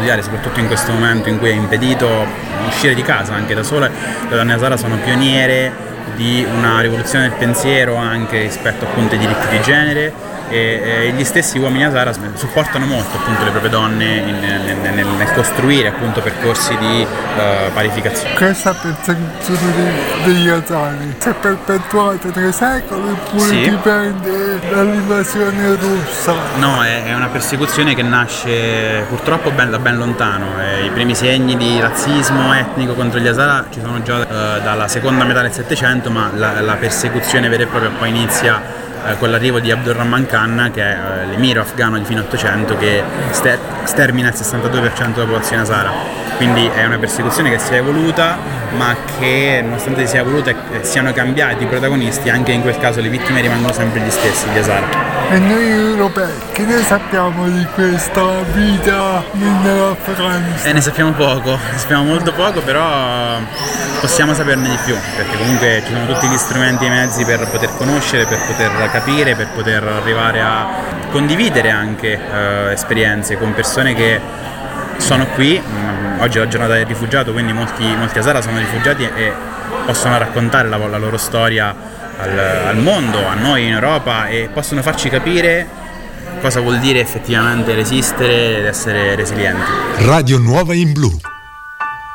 studiare, soprattutto in questo momento in cui è impedito uscire di casa anche da sole. Le donne Hazara sono pioniere di una rivoluzione del pensiero anche rispetto appunto ai diritti di genere, e gli stessi uomini Hazara supportano molto appunto le proprie donne nel costruire appunto percorsi di parificazione. Questa persecuzione degli Hazari si è perpetuata nei secoli oppure Sì. dipende dall'invasione russa? No, è una persecuzione che nasce purtroppo da ben lontano. I primi segni di razzismo etnico contro gli Hazara ci sono già dalla seconda metà del Settecento, ma la persecuzione vera e propria poi inizia con l'arrivo di Abdurrahman Khan, che è l'emiro afghano di fine 800, che stermina il 62% della popolazione Hazara. Quindi è una persecuzione che si è evoluta, ma che nonostante sia evoluta e siano cambiati i protagonisti, anche in quel caso le vittime rimangono sempre gli stessi, gli Hazara. E noi europei, che ne sappiamo di questa vita nell'Afghanistan? Ne sappiamo molto poco, però possiamo saperne di più, perché comunque ci sono tutti gli strumenti e i mezzi per poter conoscere, per poter capire, per poter arrivare a condividere anche esperienze con persone che sono qui. Oggi è la giornata del rifugiato, quindi molti Hazara sono rifugiati e possono raccontare la loro storia al mondo, a noi in Europa, e possono farci capire cosa vuol dire effettivamente resistere ed essere resilienti. Radio Nuova in Blu.